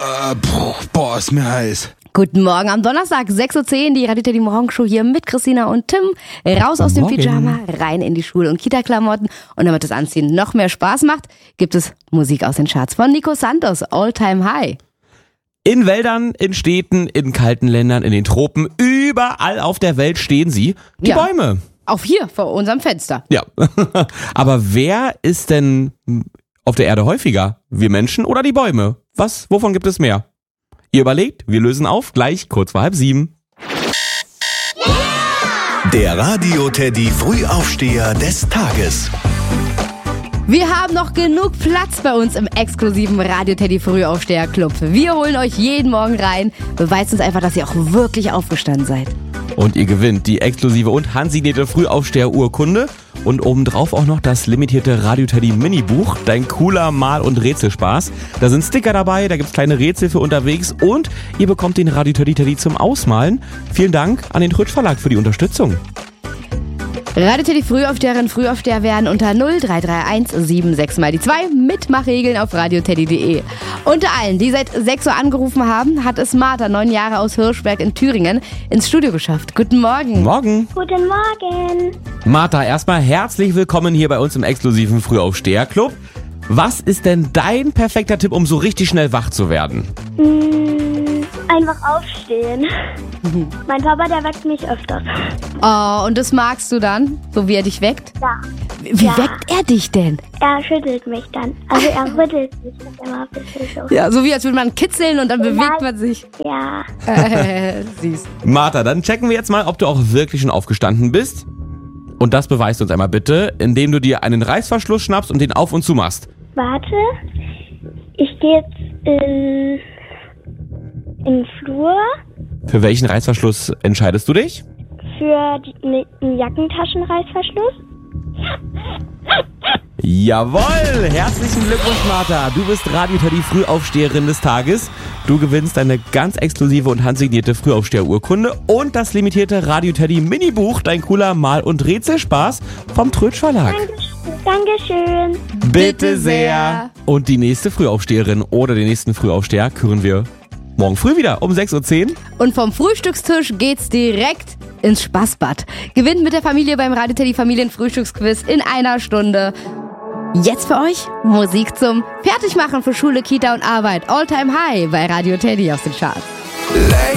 Ist mir heiß. Guten Morgen am Donnerstag, 6.10 Uhr, die Radio Teddy Morgenshow hier mit Christina und Tim. Raus aus dem Pyjama, rein in die Schul- und Kita-Klamotten. Und damit das Anziehen noch mehr Spaß macht, gibt es Musik aus den Charts von Nico Santos, All Time High. In Wäldern, in Städten, in kalten Ländern, in den Tropen, überall auf der Welt stehen sie, die Bäume. Auch hier vor unserem Fenster. Ja, aber wer ist denn auf der Erde häufiger? Wir Menschen oder die Bäume? Wovon gibt es mehr? Ihr überlegt, wir lösen auf, gleich kurz vor 6:30. Der Radio Teddy Frühaufsteher des Tages. Wir haben noch genug Platz bei uns im exklusiven Radio Teddy Frühaufsteher Club. Wir holen euch jeden Morgen rein. Beweist uns einfach, dass ihr auch wirklich aufgestanden seid. Und ihr gewinnt die exklusive und handsignierte Frühaufsteher-Urkunde und obendrauf auch noch das limitierte Radio Teddy Mini-Buch, dein cooler Mal- und Rätselspaß. Da sind Sticker dabei, da gibt's kleine Rätsel für unterwegs und ihr bekommt den Radio Teddy zum Ausmalen. Vielen Dank an den Trötsch Verlag für die Unterstützung. Radio Teddy Frühaufsteherinnen, Frühaufsteher werden unter 0331 76 mal die 2 Mitmachregeln auf radioteddy.de. Unter allen, die seit 6 Uhr angerufen haben, hat es Martha, 9 Jahre aus Hirschberg in Thüringen, ins Studio geschafft. Guten Morgen. Morgen. Guten Morgen. Martha, erstmal herzlich willkommen hier bei uns im exklusiven Frühaufsteher-Club. Was ist denn dein perfekter Tipp, um so richtig schnell wach zu werden? Einfach aufstehen. Mein Papa, der weckt mich öfters. Oh, und das magst du dann, so wie er dich weckt? Ja. Wie weckt er dich denn? Er schüttelt mich dann. Also er rüttelt mich dann immer ein bisschen so. Ja, so wie als würde man kitzeln und dann bewegt man sich. Ja. Süß. Martha, dann checken wir jetzt mal, ob du auch wirklich schon aufgestanden bist. Und das beweist uns einmal bitte, indem du dir einen Reißverschluss schnappst und den auf und zu machst. Warte. Ich gehe jetzt in den Flur Für welchen Reißverschluss entscheidest du dich? für einen Jackentaschenreißverschluss. Jawohl! Herzlichen Glückwunsch, Martha. Du bist Radio Teddy Frühaufsteherin des Tages. Du gewinnst eine ganz exklusive und handsignierte Frühaufsteher-Urkunde und das limitierte Radio Teddy Mini-Buch, dein cooler Mal- und Rätselspaß vom Trötsch Verlag. Dankeschön. Bitte sehr. Und die nächste Frühaufsteherin oder den nächsten Frühaufsteher küren wir morgen früh wieder um 6:10 Uhr. Und vom Frühstückstisch geht's direkt ins Spaßbad. Gewinnt mit der Familie beim Radio Teddy Familienfrühstücksquiz in einer Stunde. Jetzt für euch Musik zum Fertigmachen für Schule, Kita und Arbeit. All Time High bei Radio Teddy aus den Charts.